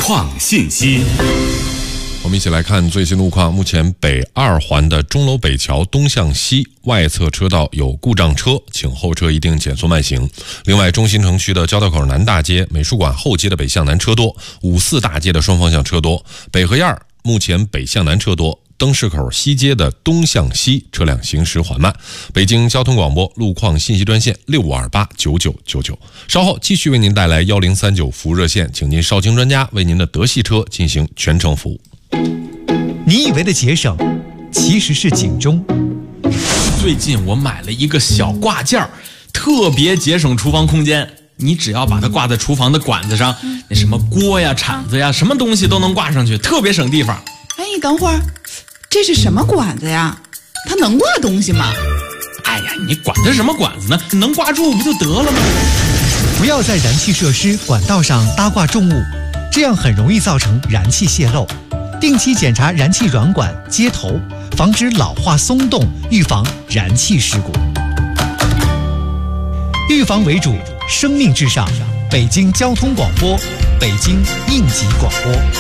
况信息。 我们一起来看最新路况。目前北2环的钟楼北桥东向西外侧车道有故障车，请后车一定减速慢行。另外，中心城区的交道口南大街、美术馆后街的北向南车多，54大街的双方向车多。北河沿目前北向南车多，灯市口西街的东向西车辆行驶缓慢。北京交通广播路况信息专线65289999，稍后继续为您带来1039服务热线，请您少卿专家为您的德系车进行全程服务。 你以为的节省，其实是警钟。 最近我买了一个小挂件儿，特别节省厨房空间。你只要把它挂在厨房的管子上，那什么锅呀、铲子呀，什么东西都能挂上去，特别省地方。 哎，你等会儿，这是什么管子呀？它能挂东西吗？ 哎呀，你管它什么管子呢？能挂住不就得了吗？ 不要在燃气设施管道上搭挂重物，这样很容易造成燃气泄漏。定期检查燃气软管、接头，防止老化松动，预防燃气事故。预防为主，生命至上。北京交通广播，北京应急广播。